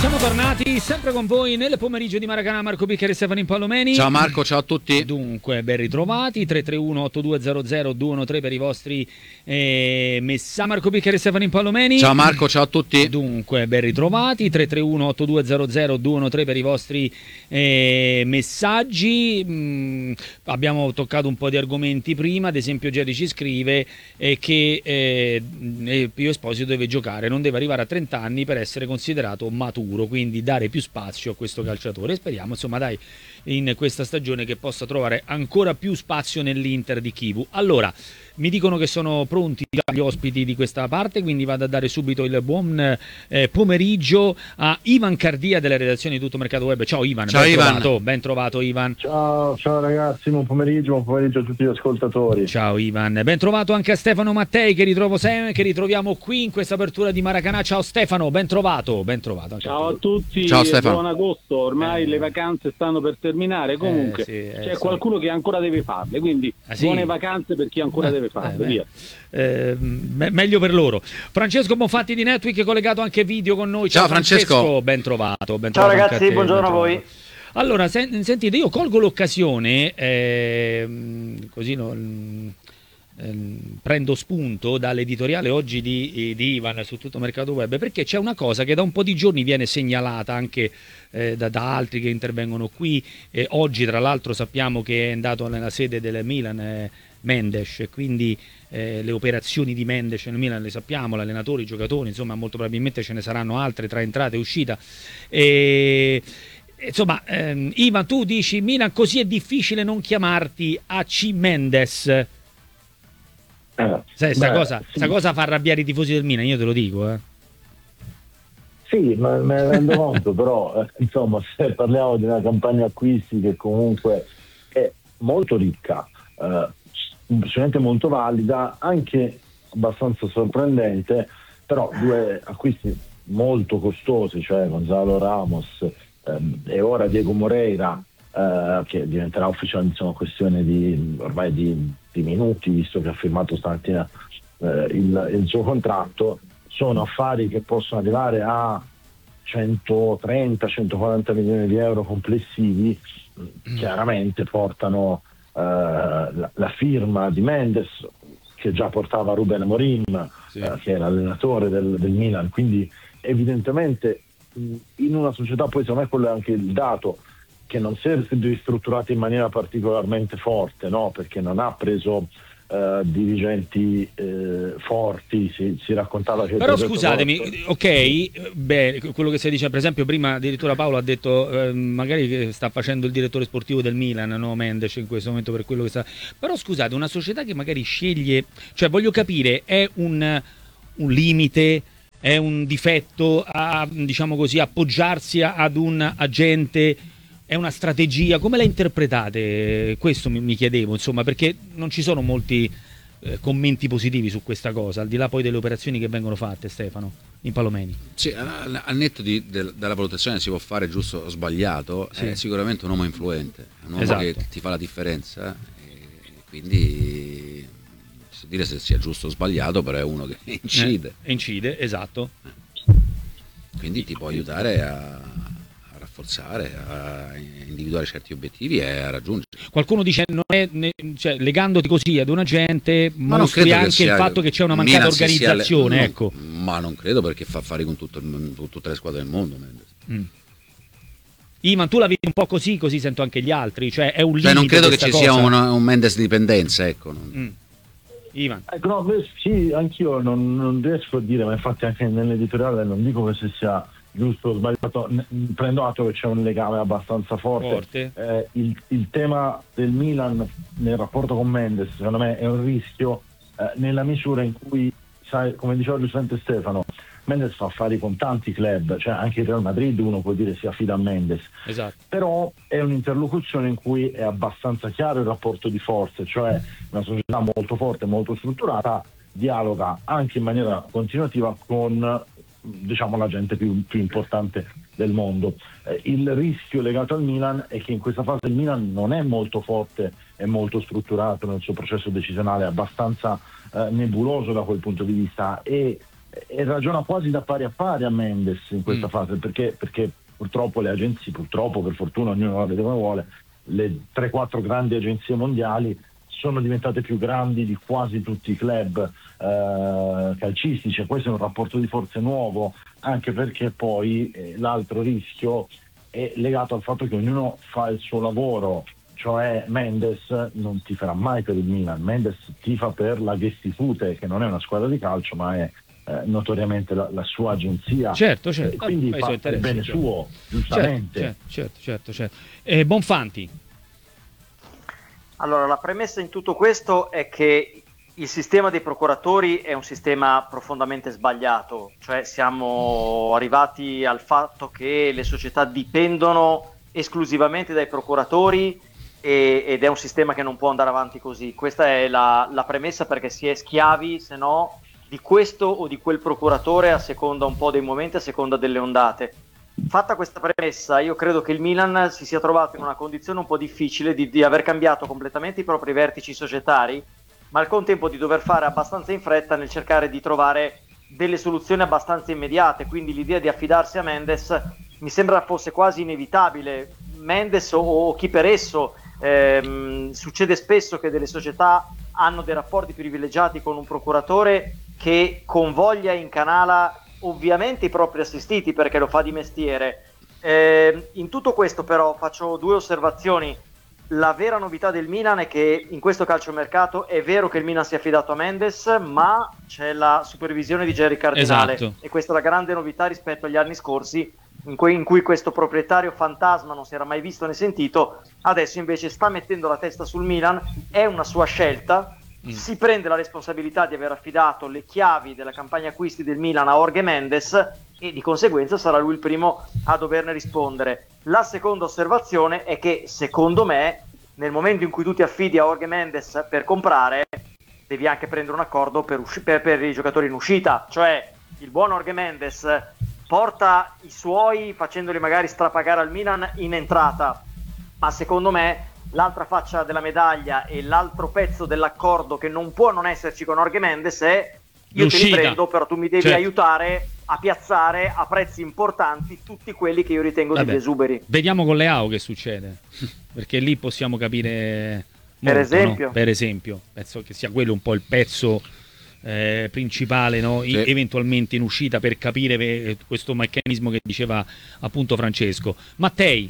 Siamo tornati sempre con voi nel pomeriggio di Maracanã. Marco Piccheri e Stefano Impallomeni. Ciao Marco, ciao a tutti. Dunque, ben ritrovati. 331-8200-213 per i vostri messaggi. Marco Piccheri e Stefano Impallomeni. Ciao Marco, ciao a tutti. Dunque, ben ritrovati. 331-8200-213 per i vostri messaggi. Abbiamo toccato un po' di argomenti prima. Ad esempio, Jerry ci scrive che Pio Esposito deve giocare, non deve arrivare a 30 anni per essere considerato maturo, quindi dare più spazio a questo calciatore. Speriamo, insomma, dai, in questa stagione che possa trovare ancora più spazio nell'Inter di Chivu. Allora, mi dicono che sono pronti già gli ospiti di questa parte, quindi vado a dare subito il buon pomeriggio a Ivan Cardia della redazione di Tutto Mercato Web. Ciao Ivan, ciao Ivan. Ben trovato Ivan. Ciao ragazzi, buon pomeriggio a tutti gli ascoltatori. Ciao Ivan, ben trovato anche a Stefano Mattei che ritroviamo qui in questa apertura di Maracanã. Ciao Stefano, ben trovato. Ciao a tutti, ciao Stefano. Buon agosto, ormai le vacanze stanno per terminare, comunque c'è qualcuno che ancora deve farle, quindi buone vacanze per chi ancora deve farle, via. Meglio per loro. Francesco Bonfatti di Netweek collegato anche video con noi. Ciao Francesco. Ben trovato. Ciao ragazzi, buongiorno a voi. Allora, sentite, io colgo l'occasione, così prendo spunto dall'editoriale oggi di Ivan su Tutto Mercato Web, perché c'è una cosa che da un po' di giorni viene segnalata anche da altri che intervengono qui. Oggi tra l'altro sappiamo che è andato nella sede del Milan Mendes, quindi le operazioni di Mendes nel Milan le sappiamo, l'allenatore, i giocatori, insomma molto probabilmente ce ne saranno altre tra entrata e uscita. Insomma, Ivan, tu dici Milan così è difficile non chiamarti AC Mendes. Sai, sta cosa fa arrabbiare i tifosi del Milan, io te lo dico. Sì, me ne rendo conto, però insomma, se parliamo di una campagna acquisti che comunque è molto ricca, sicuramente molto valida, anche abbastanza sorprendente, però due acquisti molto costosi, cioè Gonzalo Ramos e ora Diego Moreira, che diventerà ufficialmente una questione di minuti, visto che ha firmato stamattina il suo contratto. Sono affari che possono arrivare a 130-140 milioni di euro complessivi. Chiaramente portano la firma di Mendes, che già portava Ruben Amorim, che è l'allenatore del Milan, quindi evidentemente in una società, poi secondo me quello è anche il dato, che non si è ristrutturata in maniera particolarmente forte, no? Perché non ha preso dirigenti forti, si raccontava che... Però scusatemi, quello che si dice, per esempio prima addirittura Paolo ha detto magari che sta facendo il direttore sportivo del Milan, no, Mendes in questo momento, per quello che sta... Però scusate, una società che magari sceglie, cioè voglio capire, è un limite, è un difetto diciamo così, appoggiarsi ad un agente? È una strategia? Come la interpretate? Questo mi chiedevo, insomma, perché non ci sono molti commenti positivi su questa cosa, al di là poi delle operazioni che vengono fatte, Stefano Impallomeni. Sì, al netto della valutazione si può fare giusto o sbagliato, sì. È sicuramente un uomo influente, un uomo esatto. che ti fa la differenza, e quindi so dire se sia giusto o sbagliato, però è uno che incide. Incide, esatto. Quindi ti può aiutare a rafforzare, a individuare certi obiettivi e a raggiungere. Qualcuno dice cioè, legandoti così ad un agente mostri anche il fatto che c'è una mancata organizzazione, ecco. Ma non credo, perché fa affari con tutte le squadre del mondo, Mendes. Ivan, tu la vedi un po' così sento anche gli altri, cioè è un limite. Non credo che ci cosa. Sia un Mendes dipendenza, ecco. Ivan. No, sì, anch'io non riesco a dire, ma infatti anche nell'editoriale non dico che se sia giusto o sbagliato, prendo atto che c'è un legame abbastanza forte. Il tema del Milan nel rapporto con Mendes, secondo me, è un rischio nella misura in cui, sai, come diceva giustamente Stefano, Mendes fa affari con tanti club, cioè anche il Real Madrid uno può dire si affida a Mendes, esatto. Però è un'interlocuzione in cui è abbastanza chiaro il rapporto di forze, cioè una società molto forte, molto strutturata, dialoga anche in maniera continuativa con, diciamo, la gente più importante del mondo. Il rischio legato al Milan è che in questa fase il Milan non è molto forte e molto strutturato nel suo processo decisionale, è abbastanza nebuloso da quel punto di vista, e e ragiona quasi da pari a pari a Mendes in questa fase, perché purtroppo le agenzie, purtroppo, per fortuna, ognuno la vede come vuole, le 3-4 grandi agenzie mondiali sono diventate più grandi di quasi tutti i club calcistici. Questo è un rapporto di forze nuovo, anche perché poi l'altro rischio è legato al fatto che ognuno fa il suo lavoro, cioè Mendes non tiferà mai per il Milan, Mendes tifa per la Gestifute, che non è una squadra di calcio ma è notoriamente la sua agenzia. Certo. Quindi fa il bene suo, giustamente. Certo. Bonfanti. Allora, la premessa in tutto questo è che il sistema dei procuratori è un sistema profondamente sbagliato, cioè siamo arrivati al fatto che le società dipendono esclusivamente dai procuratori ed è un sistema che non può andare avanti così. Questa è la premessa, perché si è schiavi, se no, di questo o di quel procuratore a seconda un po' dei momenti, a seconda delle ondate. Fatta questa premessa, io credo che il Milan si sia trovato in una condizione un po' difficile di aver cambiato completamente i propri vertici societari, ma al contempo di dover fare abbastanza in fretta nel cercare di trovare delle soluzioni abbastanza immediate. Quindi l'idea di affidarsi a Mendes mi sembra fosse quasi inevitabile. Mendes o chi per esso, succede spesso che delle società hanno dei rapporti privilegiati con un procuratore che convoglia e incanala ovviamente i propri assistiti, perché lo fa di mestiere. In tutto questo però faccio due osservazioni. La vera novità del Milan è che in questo calciomercato è vero che il Milan si è affidato a Mendes, ma c'è la supervisione di Jerry Cardinale, esatto. E questa è la grande novità rispetto agli anni scorsi, in cui questo proprietario fantasma non si era mai visto né sentito. Adesso invece sta mettendo la testa sul Milan, è una sua scelta, si prende la responsabilità di aver affidato le chiavi della campagna acquisti del Milan a Jorge Mendes e di conseguenza sarà lui il primo a doverne rispondere. La seconda osservazione è che, secondo me, nel momento in cui tu ti affidi a Jorge Mendes per comprare, devi anche prendere un accordo per i giocatori in uscita, cioè il buon Jorge Mendes porta i suoi facendoli magari strapagare al Milan in entrata, ma secondo me l'altra faccia della medaglia e l'altro pezzo dell'accordo che non può non esserci con Jorge Mendes è: io te li prendo, però tu mi devi aiutare a piazzare a prezzi importanti tutti quelli che io ritengo degli esuberi. Vediamo con Leao che succede, perché lì possiamo capire molto, per esempio, penso che sia quello un po' il pezzo principale, no? Sì. Eventualmente in uscita, per capire questo meccanismo che diceva appunto Francesco. Mattei.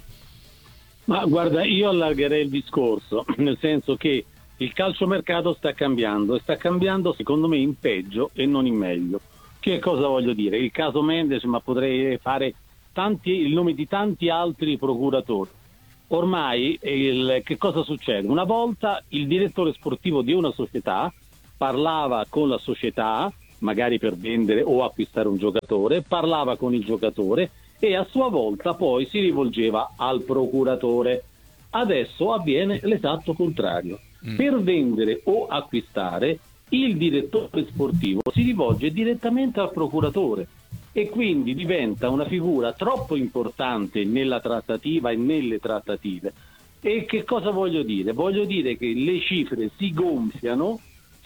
Ma guarda, io allargherei il discorso, nel senso che il calciomercato sta cambiando, e sta cambiando secondo me in peggio e non in meglio. Che cosa voglio dire? Il caso Mendes, ma potrei fare il nome di tanti altri procuratori. Ormai che cosa succede? Una volta il direttore sportivo di una società parlava con la società, magari per vendere o acquistare un giocatore, parlava con il giocatore e a sua volta poi si rivolgeva al procuratore. Adesso avviene l'esatto contrario. Per vendere o acquistare, il direttore sportivo si rivolge direttamente al procuratore e quindi diventa una figura troppo importante nella trattativa e nelle trattative. E che cosa voglio dire? Voglio dire che le cifre si gonfiano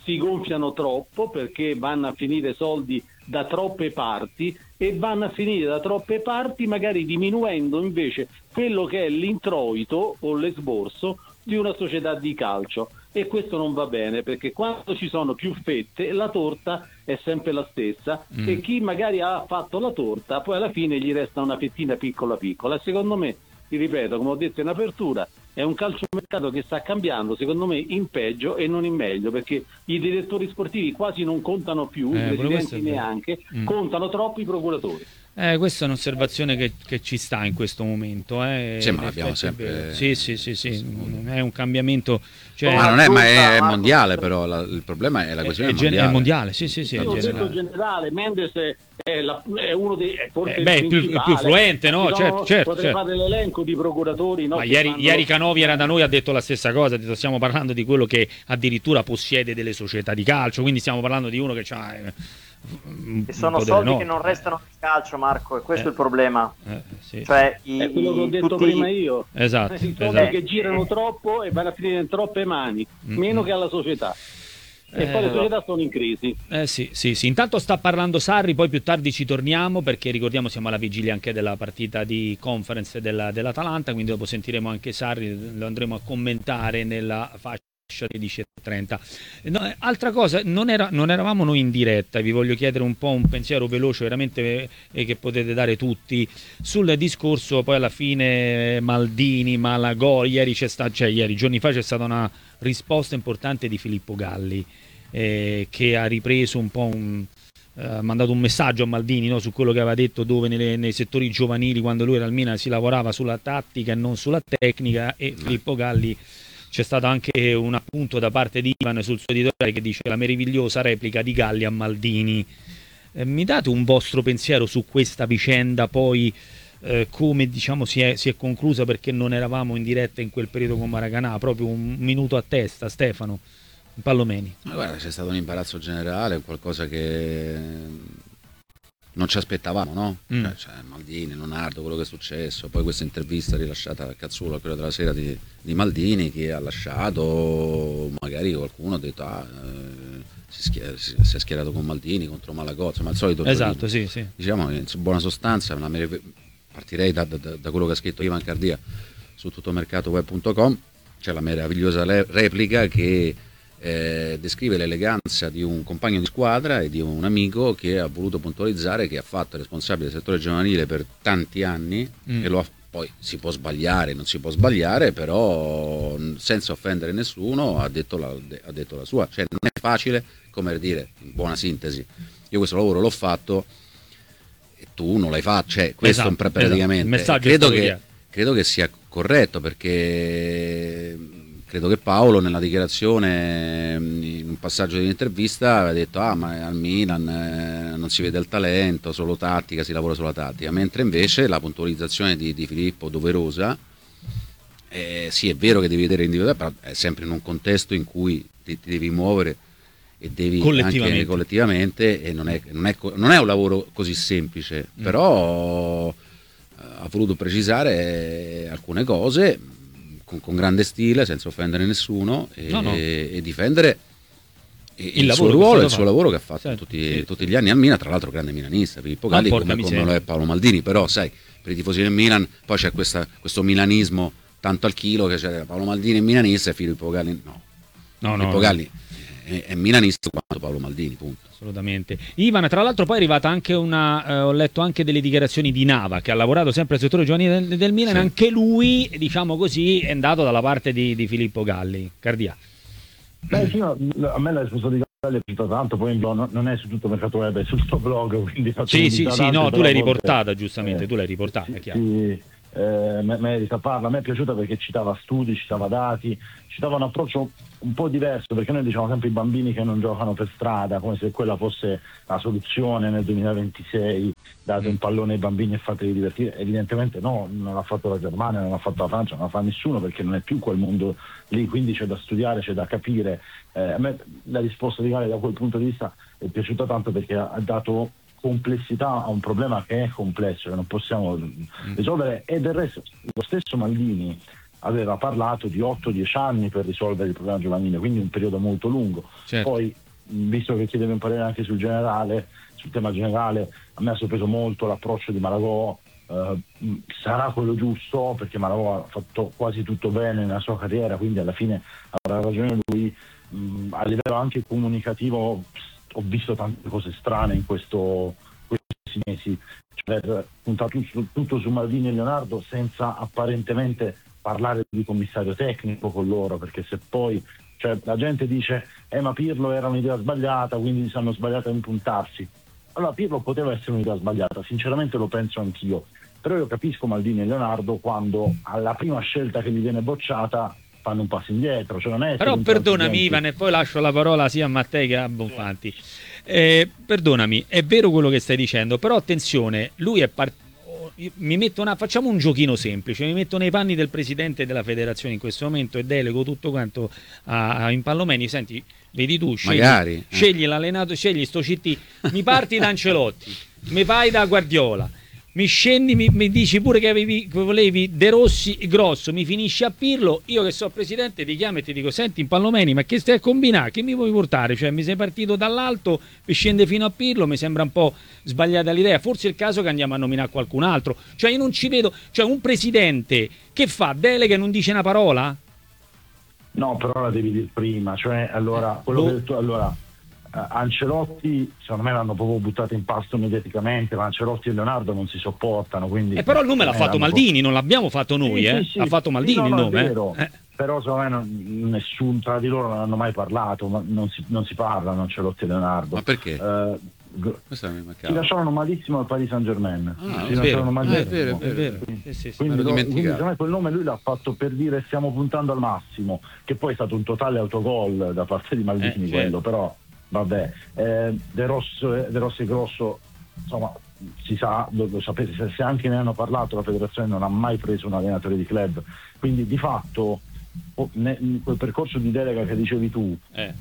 troppo, perché vanno a finire soldi da troppe parti, e vanno a finire da troppe parti magari diminuendo invece quello che è l'introito o l'esborso di una società di calcio, e questo non va bene, perché quando ci sono più fette la torta è sempre la stessa e chi magari ha fatto la torta poi alla fine gli resta una fettina piccola piccola. Secondo me, ti ripeto, come ho detto in apertura, è un calciomercato che sta cambiando secondo me in peggio e non in meglio, perché i direttori sportivi quasi non contano più, i presidenti neanche, contano troppo i procuratori. Questa è un'osservazione che ci sta in questo momento. Sì, ma l'abbiamo sempre. Sì, è un cambiamento. Cioè, ma è mondiale, però il problema è la questione mondiale. È mondiale, sì. Ho detto in generale, Mendes è uno dei più fluente, no? Certo. Potrei fare l'elenco di procuratori. No, ma ieri Canovi era da noi, ha detto la stessa cosa. Ha detto, stiamo parlando di quello che addirittura possiede delle società di calcio, quindi stiamo parlando di uno che ha. E sono soldi che non restano nel calcio, Marco, e questo è il problema. Sì. Cioè, è quello che ho detto prima io. Esatto. I soldi che girano troppo e vanno a finire in troppe mani, meno che alla società. E poi le società sono in crisi. Sì. Intanto sta parlando Sarri, poi più tardi ci torniamo perché ricordiamo siamo alla vigilia anche della partita di conference dell'Atalanta, quindi dopo sentiremo anche Sarri, lo andremo a commentare nella fascia 16:30. No, altra cosa, non eravamo noi in diretta, vi voglio chiedere un po' un pensiero veloce veramente che potete dare tutti sul discorso poi alla fine Maldini, Malagori, ieri giorni fa c'è stata una risposta importante di Filippo Galli che ha ripreso un po' ha mandato un messaggio a Maldini, no, su quello che aveva detto, dove nei settori giovanili quando lui era al Milan si lavorava sulla tattica e non sulla tecnica, e Filippo Galli, c'è stato anche un appunto da parte di Ivan sul suo editoriale che dice la meravigliosa replica di Galli a Maldini. Mi date un vostro pensiero su questa vicenda poi, come diciamo si è conclusa, perché non eravamo in diretta in quel periodo con Maracanà, proprio un minuto a testa, Stefano Pallomeni. Ma guarda, c'è stato un imbarazzo generale, qualcosa che non ci aspettavamo, no? Cioè, Maldini, Leonardo, quello che è successo, poi questa intervista rilasciata a Cazzulo a quella della sera di Maldini, che ha lasciato, magari qualcuno ha detto si è schierato con Maldini contro Malagozzo, ma al solito esatto, sì. Diciamo che in buona sostanza partirei da quello che ha scritto Ivan Cardia su tuttomercatoweb.com. c'è la meravigliosa replica che descrive l'eleganza di un compagno di squadra e di un amico che ha voluto puntualizzare che ha fatto il responsabile del settore giovanile per tanti anni e poi si può sbagliare, non si può sbagliare, però senza offendere nessuno ha detto la sua. Cioè non è facile, come dire, in buona sintesi, io questo lavoro l'ho fatto e tu non l'hai fatto, cioè questo esatto, praticamente esatto. Credo che sia corretto, perché credo che Paolo nella dichiarazione, in un passaggio dell'intervista, aveva detto ma al Milan non si vede il talento, solo tattica, si lavora sulla tattica, mentre invece la puntualizzazione di Filippo doverosa, sì, è vero che devi vedere l'individualità, però è sempre in un contesto in cui ti devi muovere e devi anche collettivamente, e non è un lavoro così semplice, però ha voluto precisare alcune cose con grande stile, senza offendere nessuno, e difendere il suo ruolo e il suo lavoro che ha fatto tutti gli anni al Milan. Tra l'altro grande milanista Filippo Galli, come lo è Paolo Maldini, però sai, per i tifosi del Milan poi c'è questo milanismo tanto al chilo, che c'è Paolo Maldini è milanista e Filippo Galli Filippo Galli è milanista quanto Paolo Maldini, punto. Assolutamente. Ivan, tra l'altro poi è arrivata anche ho letto anche delle dichiarazioni di Nava, che ha lavorato sempre al settore giovanile del Milan, sì. Anche lui, diciamo così, è andato dalla parte di Filippo Galli. Cardia. Beh sì, a me la risposta di Galli è piaciuta tanto, poi non è su tutto Mercato Web, è sul suo blog, quindi sì, no, tu l'hai riportata, giustamente, tu l'hai riportata, è chiaro. Sì. Merita parla, a me è piaciuta perché citava studi, citava dati, citava un approccio un po' diverso, perché noi diciamo sempre i bambini che non giocano per strada, come se quella fosse la soluzione nel 2026, date un pallone ai bambini e fateli divertire. Evidentemente no, non l'ha fatto la Germania, non l'ha fatto la Francia, non la fa nessuno, perché non è più quel mondo lì, quindi c'è da studiare, c'è da capire. A me la risposta di Galli da quel punto di vista è piaciuta tanto, perché ha dato complessità a un problema che è complesso, che non possiamo risolvere, e del resto lo stesso Maldini aveva parlato di 8-10 anni per risolvere il problema giovanile, quindi un periodo molto lungo. Certo. Poi, visto che chiedevo un parere anche sul tema generale, a me ha sorpreso molto l'approccio di Malagò. Sarà quello giusto, perché Malagò ha fatto quasi tutto bene nella sua carriera, quindi alla fine avrà ragione lui. A livello anche comunicativo ho visto tante cose strane in questi mesi, cioè puntato tutto su Maldini e Leonardo senza apparentemente parlare di commissario tecnico con loro, perché se poi la gente dice ma Pirlo era un'idea sbagliata, quindi si hanno sbagliato a impuntarsi. Allora Pirlo poteva essere un'idea sbagliata, sinceramente lo penso anch'io, però io capisco Maldini e Leonardo quando alla prima scelta che gli viene bocciata fanno un passo indietro, non è. Però perdonami Ivan, e poi lascio la parola sia a Mattei che a Bonfanti. Perdonami, è vero quello che stai dicendo, però attenzione, lui è facciamo un giochino semplice, mi metto nei panni del presidente della federazione in questo momento e delego tutto quanto in Pallomeni. Senti, vedi tu, scegli l'allenato, scegli sto CT, mi parti da Ancelotti, mi fai da Guardiola, mi scendi, mi dici pure che volevi De Rossi grosso, mi finisci a Pirlo, io che so presidente ti chiamo e ti dico: senti Impallomeni, ma che stai a combinare? Che mi vuoi portare? Cioè mi sei partito dall'alto e scende fino a Pirlo, mi sembra un po' sbagliata l'idea, forse è il caso che andiamo a nominare qualcun altro, cioè io non ci vedo, cioè un presidente che fa delega e non dice una parola? No, però la devi dire prima, cioè allora, quello che hai detto, allora Ancelotti secondo me l'hanno proprio buttato in pasto mediaticamente, ma Ancelotti e Leonardo non si sopportano, quindi però il nome l'ha fatto Maldini, non l'abbiamo fatto noi, sì. ha fatto Maldini sì, no, il nome. è vero. Però secondo me nessun tra di loro non hanno mai parlato, ma non si parlano Ancelotti e Leonardo. Ma perché? Si lasciarono malissimo al Paris Saint-Germain. È vero. Quindi dimenticato. secondo me quel nome lui l'ha fatto per dire stiamo puntando al massimo, che poi è stato un totale autogol da parte di Maldini, quello, però vabbè. De Rossi Grosso, insomma, si sa, lo sapete, se anche ne hanno parlato, la federazione non ha mai preso un allenatore di club, quindi di fatto in quel percorso di delega che dicevi tu,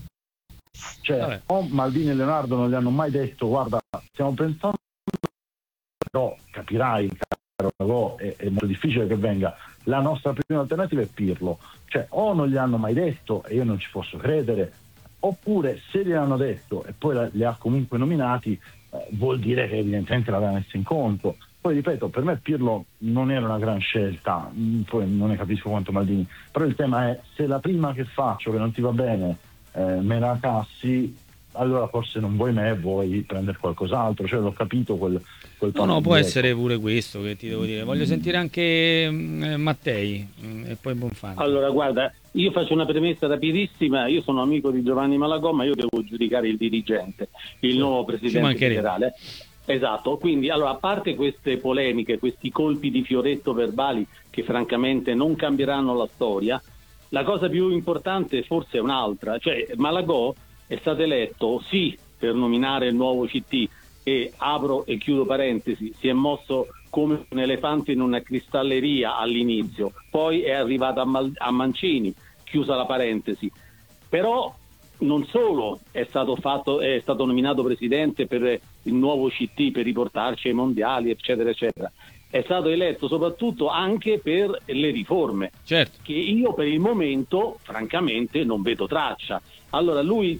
cioè Maldini e Leonardo non gli hanno mai detto guarda stiamo pensando, però capirai caro, è molto difficile che venga, la nostra prima alternativa è Pirlo, cioè o non gli hanno mai detto e io non ci posso credere, oppure se gliel'hanno detto e poi li ha comunque nominati, vuol dire che evidentemente l'aveva messa in conto. Poi ripeto, per me Pirlo non era una gran scelta, poi non ne capisco quanto Maldini, però il tema è se la prima che faccio che non ti va bene me la cassi, allora forse non vuoi me, vuoi prendere qualcos'altro, cioè l'ho capito quel no, può essere pure questo che ti devo dire. Voglio sentire anche Mattei e poi Bonfanti. Allora guarda, io faccio una premessa rapidissima, io sono amico di Giovanni Malagò, ma io devo giudicare il dirigente, il nuovo presidente federale. Esatto, quindi allora, a parte queste polemiche, questi colpi di fioretto verbali che francamente non cambieranno la storia, la cosa più importante forse è un'altra, cioè Malagò è stato eletto sì per nominare il nuovo CT e apro e chiudo parentesi, si è mosso come un elefante in una cristalleria all'inizio, poi è arrivato a Mancini, chiusa la parentesi, però non solo è stato nominato presidente per il nuovo CT per riportarci ai mondiali eccetera eccetera, è stato eletto soprattutto anche per le riforme, certo, che io per il momento francamente non vedo traccia. Allora lui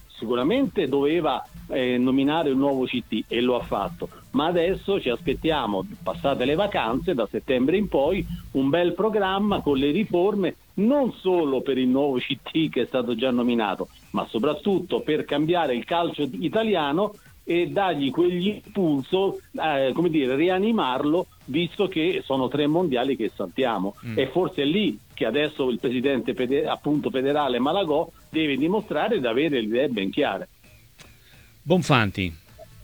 doveva nominare un nuovo CT e lo ha fatto, ma adesso ci aspettiamo, passate le vacanze, da settembre in poi, un bel programma con le riforme, non solo per il nuovo CT che è stato già nominato, ma soprattutto per cambiare il calcio italiano e dargli quegli impulso, rianimarlo, visto che sono 3 mondiali che saltiamo. E forse è lì che adesso il presidente appunto federale Malagò deve dimostrare di avere le idee ben chiare. Bonfanti.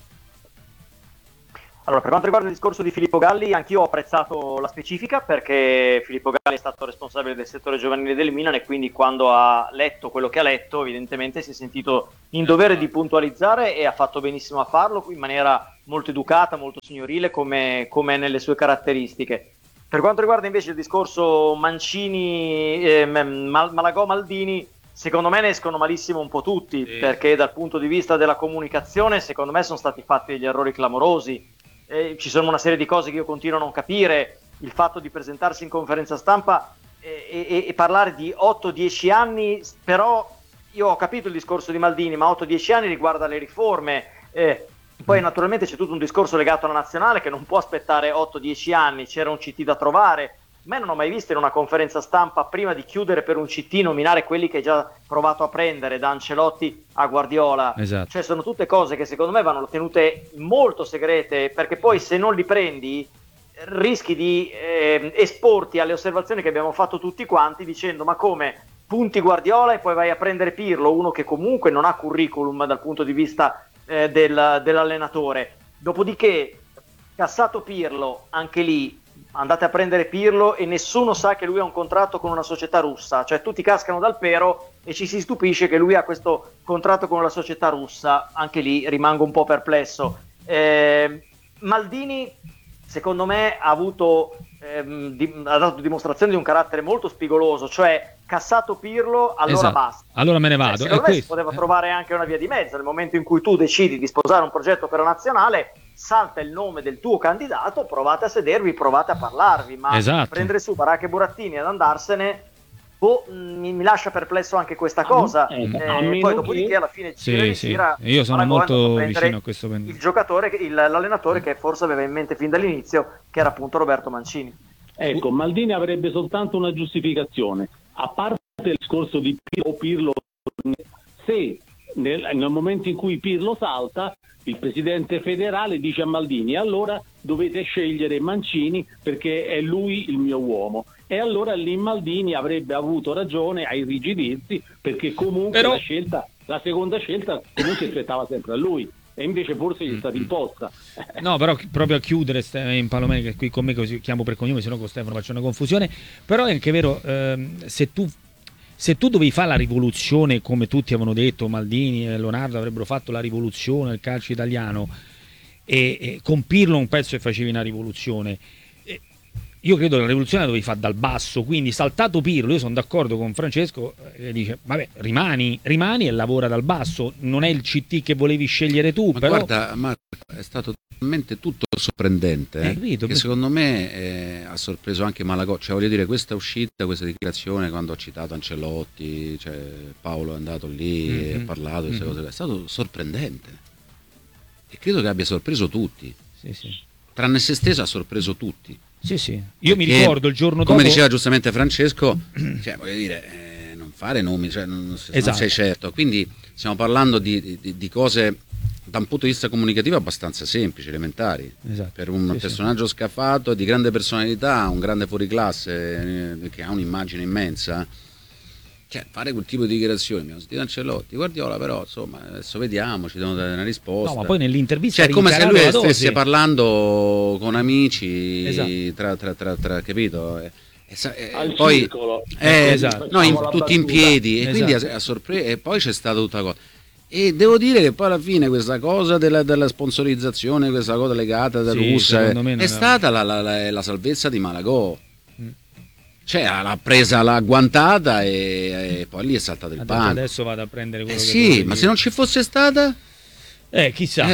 Allora, per quanto riguarda il discorso di Filippo Galli, anch'io ho apprezzato la specifica, perché Filippo Galli è stato responsabile del settore giovanile del Milan e quindi quando ha letto quello che ha letto evidentemente si è sentito in dovere di puntualizzare e ha fatto benissimo a farlo in maniera molto educata, molto signorile, come è nelle sue caratteristiche. Per quanto riguarda invece il discorso Mancini, Malagò-Maldini, secondo me ne escono malissimo un po' tutti, perché dal punto di vista della comunicazione secondo me sono stati fatti degli errori clamorosi. Ci sono una serie di cose che io continuo a non capire, il fatto di presentarsi in conferenza stampa e parlare di 8-10 anni, però io ho capito il discorso di Maldini, ma 8-10 anni riguarda le riforme, poi naturalmente c'è tutto un discorso legato alla nazionale che non può aspettare 8-10 anni, c'era un CT da trovare, ma non ho mai visto in una conferenza stampa prima di chiudere per un CT nominare quelli che hai già provato a prendere, da Ancelotti a Guardiola. Esatto. Cioè sono tutte cose che secondo me vanno tenute molto segrete, perché poi se non li prendi rischi di esporti alle osservazioni che abbiamo fatto tutti quanti dicendo ma come punti Guardiola e poi vai a prendere Pirlo, uno che comunque non ha curriculum dal punto di vista dell'allenatore. Dopodiché cassato Pirlo, anche lì andate a prendere Pirlo e nessuno sa che lui ha un contratto con una società russa, cioè tutti cascano dal pero e ci si stupisce che lui ha questo contratto con la società russa, anche lì rimango un po' perplesso. Maldini secondo me ha dato dimostrazione di un carattere molto spigoloso, cioè cassato Pirlo, allora esatto, basta. allora me ne vado. Secondo me si poteva trovare anche una via di mezzo, nel momento in cui tu decidi di sposare un progetto per la nazionale, salta il nome del tuo candidato, provate a sedervi, provate a parlarvi, ma Esatto. prendere su Baracca e Burattini ed andarsene, mi lascia perplesso anche questa cosa. Poi dopodiché alla fine gira, io sono molto vicino a questo il giocatore, l'allenatore che forse aveva in mente fin dall'inizio, che era appunto Roberto Mancini. Ecco, Maldini avrebbe soltanto una giustificazione, a parte il discorso di Pirlo, se nel momento in cui Pirlo salta, il presidente federale dice a Maldini: allora dovete scegliere Mancini perché è lui il mio uomo. E allora lì Maldini avrebbe avuto ragione a irrigidirsi, perché comunque la seconda scelta comunque aspettava sempre a lui, e invece forse gli è stata imposta. No, però proprio a chiudere in Palomeni, che qui con me così chiamo per cognome, se no con Stefano faccio una confusione. Però è anche vero, se tu dovevi fare la rivoluzione, come tutti avevano detto, Maldini e Leonardo avrebbero fatto la rivoluzione del calcio italiano, e con Pirlo un pezzo che facevi una rivoluzione, io credo che la rivoluzione la dovevi fare dal basso, quindi saltato Pirlo, io sono d'accordo con Francesco, che dice vabbè, rimani e lavora dal basso, non è il CT che volevi scegliere tu. Ma però guarda, Marco, è stato talmente tutto sorprendente, che secondo me ha sorpreso anche Malagò. Cioè, voglio dire, questa uscita, questa dichiarazione, quando ho citato Ancelotti, cioè Paolo è andato lì e ha parlato di queste cose, è stato sorprendente, e credo che abbia sorpreso tutti. Sì. Tranne se stesso, ha sorpreso tutti. Sì. Io mi ricordo il giorno dopo, come diceva giustamente Francesco, cioè, voglio dire, non fare nomi, cioè, non sei certo. Quindi stiamo parlando di cose da un punto di vista comunicativo abbastanza semplici, elementari. Esatto. Per un personaggio scaffato, di grande personalità, un grande fuoriclasse, che ha un'immagine immensa. Cioè, fare quel tipo di dichiarazioni, abbiamo sentito Ancelotti, Guardiola, però insomma adesso vediamo, ci devono dare una risposta. No, ma poi nell'intervista, cioè, è come se lui stesse parlando con amici, tra capito? Poi circolo. Tutti in piedi, e quindi a sorpresa, e poi c'è stata tutta la cosa. E devo dire che poi alla fine questa cosa della sponsorizzazione, questa cosa legata da russa, è stata la salvezza di Malagò. Cioè, l'ha presa, l'ha agguantata, e poi lì è saltato il banco. Adesso vado a prendere quello che sì, ma se non ci fosse stata, chissà.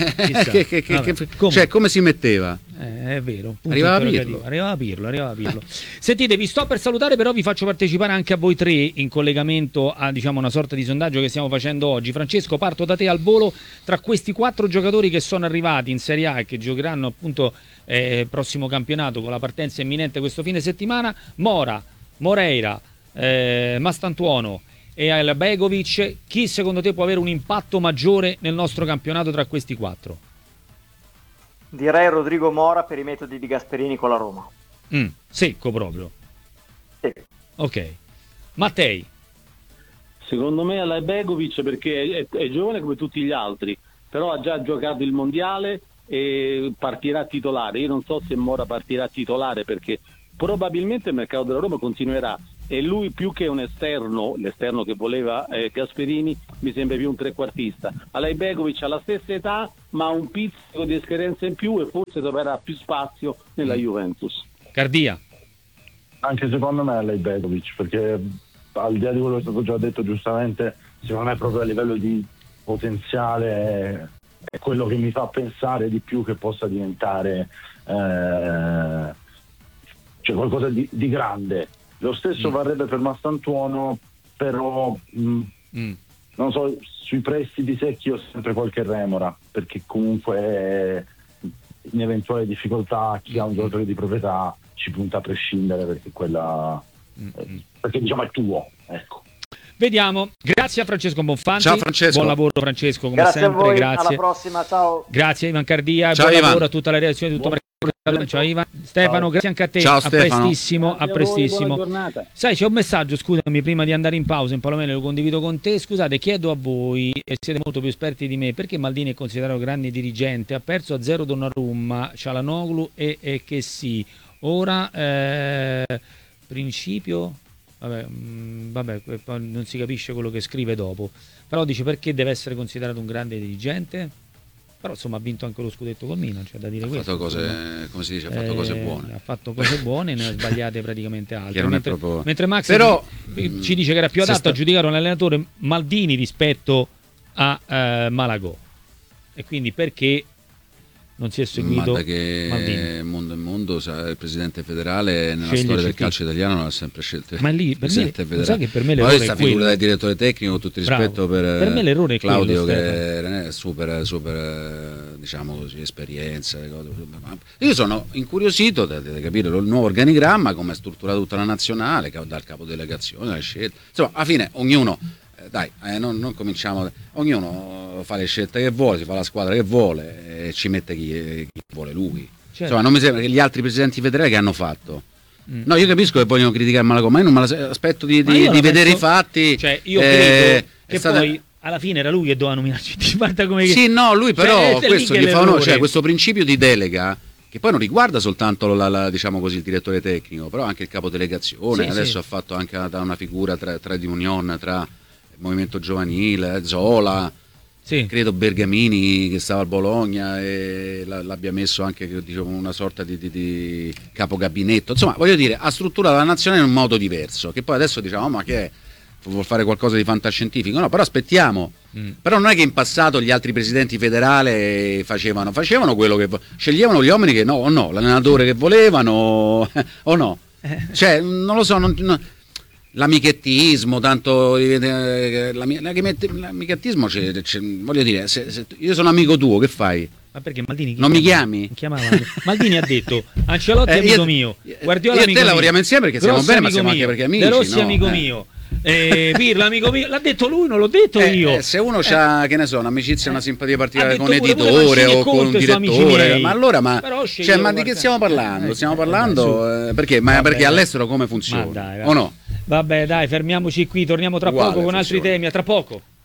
Cioè, come si metteva? È vero, arrivava Pirlo. Sentite, vi sto per salutare, però vi faccio partecipare anche a voi tre in collegamento a, diciamo, una sorta di sondaggio che stiamo facendo oggi. Francesco, parto da te al volo. Tra questi 4 giocatori che sono arrivati in Serie A e che giocheranno appunto prossimo campionato, con la partenza imminente questo fine settimana, Mora, Moreira, Mastantuono e Albegovic, chi secondo te può avere un impatto maggiore nel nostro campionato tra questi 4? Direi Rodrigo Mora per i metodi di Gasperini con la Roma. Secco proprio. Sì. Ok. Mattei? Secondo me Albegovic, perché è giovane come tutti gli altri, però ha già giocato il mondiale e partirà titolare. Io non so se Mora partirà titolare, perché probabilmente il mercato della Roma continuerà, e lui, più che un esterno, l'esterno che voleva Gasperini, mi sembra più un trequartista. Albegovic ha la stessa età, ma ha un pizzico di esperienza in più, e forse troverà più spazio nella Juventus. Cardia? Anche secondo me Albegovic, perché al di là di quello che è stato già detto giustamente, secondo me proprio a livello di potenziale è quello che mi fa pensare di più che possa diventare cioè qualcosa di grande. Lo stesso varrebbe per Mastantuono, però non so, sui prestiti secchi ho sempre qualche remora, perché comunque in eventuale difficoltà chi ha un giocatore di proprietà ci punta a prescindere, perché quella perché diciamo è tuo, ecco. Vediamo. Grazie a Francesco Bonfanti. Ciao Francesco. Buon lavoro Francesco, come grazie sempre. A voi. Grazie. Alla prossima, ciao. Grazie a Ivan Cardia, ciao, buon Ivan. lavoro a tutta la redazione, tutto ciao Ivan. Stefano, ciao. Grazie anche a te. Ciao, a Stefano. prestissimo, a prestissimo. Sai, c'è un messaggio, scusami, prima di andare in pausa, in Palomene lo condivido con te. Scusate, chiedo a voi, e siete molto più esperti di me, perché Maldini è considerato grande dirigente? Ha perso a 0 Donnarumma, Cialanoglu e che sì. Ora principio vabbè, non si capisce quello che scrive dopo, però dice perché deve essere considerato un grande dirigente. Però insomma ha vinto anche lo scudetto col Milan, c'è da dire questo. Ha fatto cose, come si dice, ha fatto cose buone. Ha fatto cose buone, ne ha sbagliate praticamente altre. Mentre Max però, ci dice che era più adatto a giudicare un allenatore Maldini rispetto a Malagò. E quindi perché non si è seguito Ma da che Maldini. mondo è mondo, il presidente federale nella Sceglie storia del CT. calcio italiano non ha sempre scelto Ma lì, il per me, presidente lo federale. sai che per me Ma l'errore questa è figura quello. del direttore tecnico, con tutto il Bravo. rispetto per Me l'errore è Claudio, quello, che è super diciamo così, esperienza, le cose. Ma io sono incuriosito di capire il nuovo organigramma, come è strutturato tutta la nazionale, dal capodelegazione, le scelte. Insomma, alla fine ognuno, non cominciamo, ognuno fa le scelte che vuole, si fa la squadra che vuole e ci mette chi vuole lui. Certo. Insomma, non mi sembra che gli altri presidenti federali che hanno fatto. No, io capisco che vogliono criticare Malagò, ma io non me aspetto di Ma io la vedere penso- i fatti. Cioè, io credo che è stata- poi alla fine era lui che doveva nominarci. Guarda come Sì, no, lui però Cioè, è lì questo che gli fa l'errore. cioè, questo principio di delega, che poi non riguarda soltanto diciamo così, il direttore tecnico, però anche il capodelegazione. Sì, Adesso sì. ha fatto anche una figura tra di union, tra il movimento giovanile, Zola, Sì. credo Bergamini che stava al Bologna e l'abbia messo anche, diciamo, una sorta di capogabinetto. Insomma, voglio dire, ha strutturato la nazionale in un modo diverso, che poi adesso diciamo, ma che è? Vuol fare qualcosa di fantascientifico? No, però aspettiamo. Però non è che in passato gli altri presidenti federali facevano quello che sceglievano gli uomini che l'allenatore che volevano o no. Cioè, non lo so, l'amichettismo, tanto l'amichettismo voglio dire, se io sono amico tuo, che fai? Ma perché Maldini Non mi chiami? Maldini ha detto Ancelotti è amico mio, Guardiola io e amico te mio, lavoriamo insieme perché stiamo Rossi bene, ma amico siamo anche mio, perché amici, De Rossi no? amico mio, Pirlo amico mio, l'ha detto lui, non l'ho detto io. Se uno ha, che ne so, un'amicizia, una simpatia particolare Ha con detto un pure editore Mancini e o con un Conte sono amici direttore, miei. ma allora Però cioè, sceglievo, ma di che guarda. stiamo parlando? Stiamo parlando perché? Vabbè. Perché all'estero come funziona? Ma dai, o no? Vabbè, dai, fermiamoci qui, torniamo tra Uguale poco con altri funziona. temi, a tra poco.